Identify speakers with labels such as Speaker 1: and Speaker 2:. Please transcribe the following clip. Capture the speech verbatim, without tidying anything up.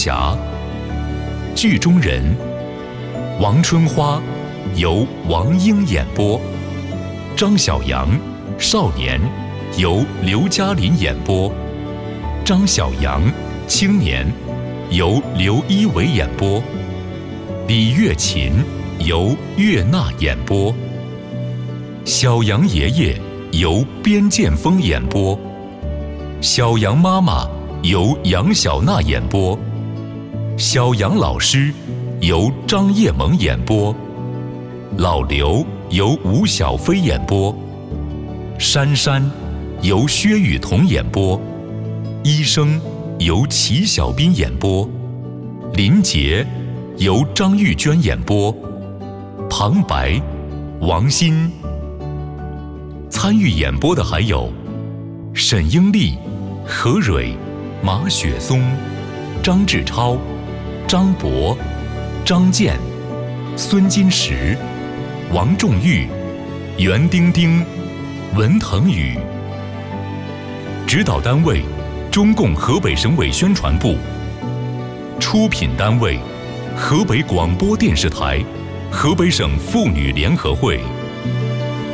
Speaker 1: 霞，剧中人王春花由王英演播，张小阳少年由刘嘉玲演播，张小阳青年由刘一伟演播，李月琴由岳娜演播，小杨爷爷由边剑锋演播，小杨妈妈由杨小娜演播，小杨老师由张叶萌演播，老刘由吴小飞演播，珊珊由薛雨桐演播，医生由齐小斌演播，林杰由张玉娟演播，旁白王鑫。参与演播的还有沈英丽、何蕊、马雪松、张志超、张博、张健、孙金石、王仲玉、袁丁丁、文腾宇。指导单位中共河北省委宣传部。出品单位河北广播电视台、河北省妇女联合会。